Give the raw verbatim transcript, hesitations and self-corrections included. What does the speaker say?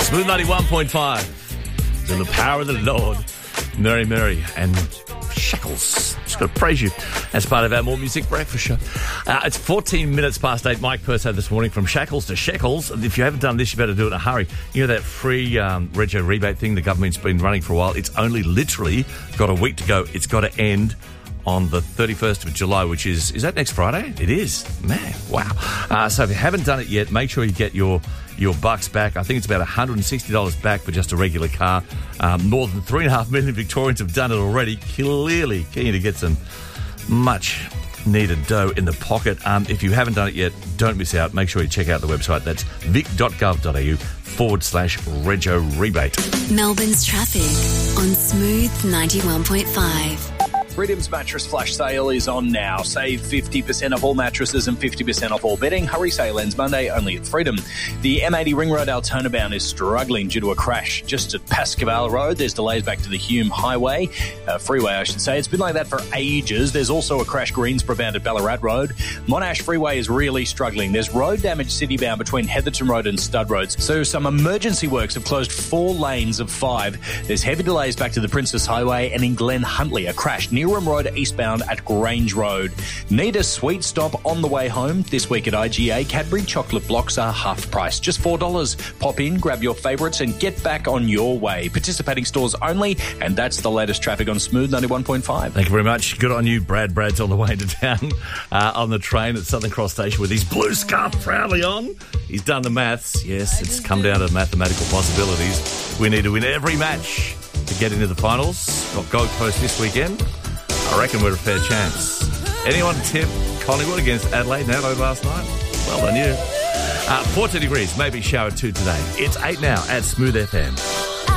Smooth ninety-one point five. To the power of the Lord. Mary Mary and Shackles. Just got to praise you as part of our More Music Breakfast show. Uh, it's fourteen minutes past eight. Mike Purso this morning from Shackles to Shekels. If you haven't done this, you better do it in a hurry. You know that free um, rego rebate thing the government's been running for a while? It's only literally got a week to go. It's got to end on the thirty-first of July, which is, is that next Friday? It is. Man, wow. Uh, so if you haven't done it yet, make sure you get your your bucks back. I think it's about one hundred sixty dollars back for just a regular car. Um, more than three and a half million Victorians have done it already. Clearly keen to get some much needed dough in the pocket. Um, if you haven't done it yet, don't miss out. Make sure you check out the website. That's vic.gov.au forward slash rego rebate. Melbourne's traffic on Smooth ninety-one point five. Freedom's mattress flash sale is on now. Save fifty percent off all mattresses and fifty percent off all bedding. Hurry sale ends Monday only at Freedom. The M eighty Ring Road Altona bound is struggling due to a crash just at Pascoval Road. There's delays back to the Hume Highway, uh, freeway I should say. It's been like that for ages. There's also a crash Greensboro bound at Ballarat Road. Monash Freeway is really struggling. There's road damage city bound between Heatherton Road and Stud Roads. So some emergency works have closed four lanes of five. There's heavy delays back to the Princess Highway, and in Glen Huntley, a crash near Road eastbound at Grange Road. Need a sweet stop on the way home? This week at I G A, Cadbury chocolate blocks are half price, just four dollars. Pop in, grab your favourites and get back on your way. Participating stores only, and that's the latest traffic on Smooth ninety-one point five. Thank you very much. Good on you, Brad. Brad's on the way to town uh, on the train at Southern Cross Station with his blue scarf proudly on. He's done the maths. Yes, it's come down to mathematical possibilities. We need to win every match to get into the finals. Got Gold Coast this weekend. I reckon we're a fair chance. Anyone tip Collingwood against Adelaide and Adelaide last night? Well done you. Uh, fourteen degrees, maybe shower two today. It's eight now at Smooth F M.